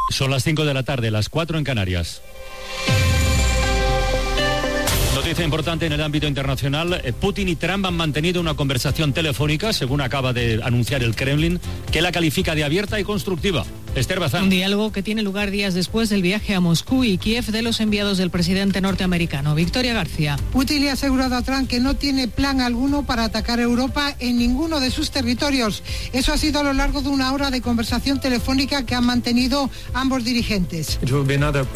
Son las 5 de la tarde, las 4 en Canarias. Noticia importante en el ámbito internacional. Putin y Trump han mantenido una conversación telefónica, según acaba de anunciar el Kremlin, que la califica de abierta y constructiva. Esther Bazán. Un diálogo que tiene lugar días después del viaje a Moscú y Kiev de los enviados del presidente norteamericano. Victoria García. Putin le ha asegurado a Trump que no tiene plan alguno para atacar Europa en ninguno de sus territorios. Eso ha sido a lo largo de una hora de conversación telefónica que han mantenido ambos dirigentes. Con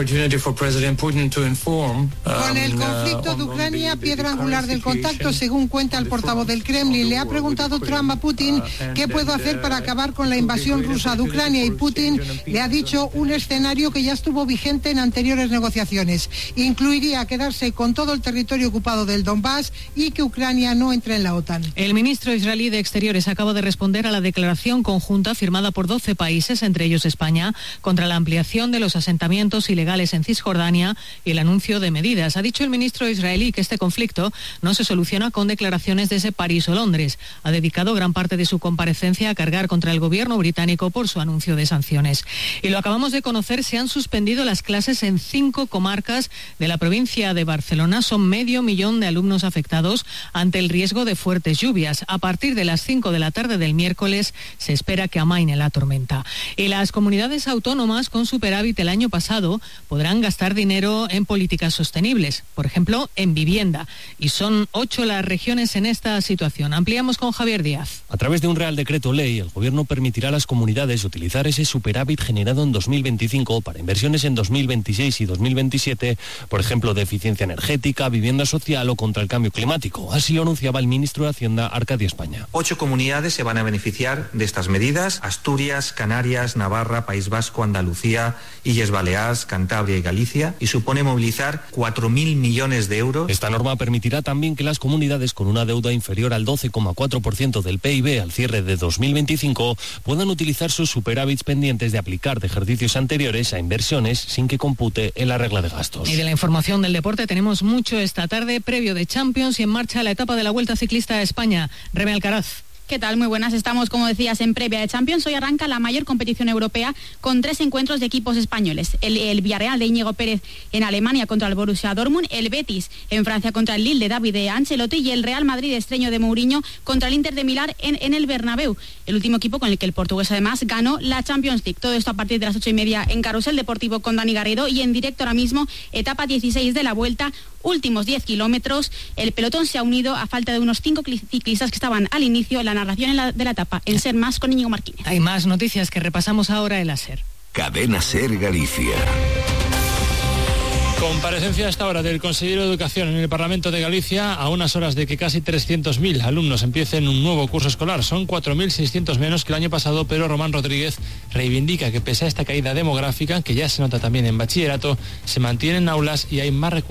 el conflicto de Ucrania, piedra angular del contacto, según cuenta el portavoz del Kremlin. Le ha preguntado Trump a Putin qué puede hacer para acabar con la invasión rusa de Ucrania, y Putin le ha dicho un escenario que ya estuvo vigente en anteriores negociaciones. Incluiría quedarse con todo el territorio ocupado del Donbass y que Ucrania no entre en la OTAN. El ministro israelí de Exteriores acaba de responder a la declaración conjunta firmada por 12 países, entre ellos España, contra la ampliación de los asentamientos ilegales en Cisjordania y el anuncio de medidas. Ha dicho el ministro israelí que este conflicto no se soluciona con declaraciones desde París o Londres. Ha dedicado gran parte de su comparecencia a cargar contra el gobierno británico por su anuncio de sanciones. Y lo acabamos de conocer, se han suspendido las clases en 5 comarcas de la provincia de Barcelona. Son 500.000 de alumnos afectados ante el riesgo de fuertes lluvias. A partir de las 5 de la tarde del miércoles se espera que amaine la tormenta. Y las comunidades autónomas con superávit el año pasado podrán gastar dinero en políticas sostenibles, por ejemplo, en vivienda. Y son 8 las regiones en esta situación. Ampliamos con Javier Díaz. A través de un Real Decreto Ley, el Gobierno permitirá a las comunidades utilizar ese superávit generado en 2025 para inversiones en 2026 y 2027, por ejemplo, de eficiencia energética, vivienda social o contra el cambio climático. Así lo anunciaba el ministro de Hacienda, Arcadio España. 8 comunidades se van a beneficiar de estas medidas: Asturias, Canarias, Navarra, País Vasco, Andalucía, Illes Baleares, Cantabria y Galicia, y supone movilizar 4.000 millones de euros. Esta norma permitirá también que las comunidades con una deuda inferior al 12,4% del PIB al cierre de 2025 puedan utilizar sus superávits pendientes de aplicar de ejercicios anteriores a inversiones sin que compute en la regla de gastos. Y de la información del deporte tenemos mucho esta tarde, previo de Champions y en marcha la etapa de la Vuelta Ciclista a España. Reme Alcaraz. ¿Qué tal? Muy buenas. Estamos, como decías, en previa de Champions. Hoy arranca la mayor competición europea con 3 encuentros de equipos españoles. El Villarreal de Íñigo Pérez en Alemania contra el Borussia Dortmund, el Betis en Francia contra el Lille de David de Ancelotti y el Real Madrid estreño de Mourinho contra el Inter de Milán en el Bernabéu. El último equipo con el que el portugués además ganó la Champions League. Todo esto a partir de las 8:30 en Carrusel Deportivo con Dani Garrido y en directo ahora mismo, etapa 16 de la Vuelta. Últimos 10 kilómetros, el pelotón se ha unido a falta de unos 5 ciclistas que estaban al inicio. La narración de la etapa en Ser Más con Íñigo Martínez. Hay más noticias que repasamos ahora en la Ser. Cadena Ser Galicia. Comparecencia a esta hora del consejero de Educación en el Parlamento de Galicia a unas horas de que casi 300.000 alumnos empiecen un nuevo curso escolar. Son 4.600 menos que el año pasado, pero Román Rodríguez reivindica que pese a esta caída demográfica, que ya se nota también en bachillerato, se mantienen aulas y hay más recursos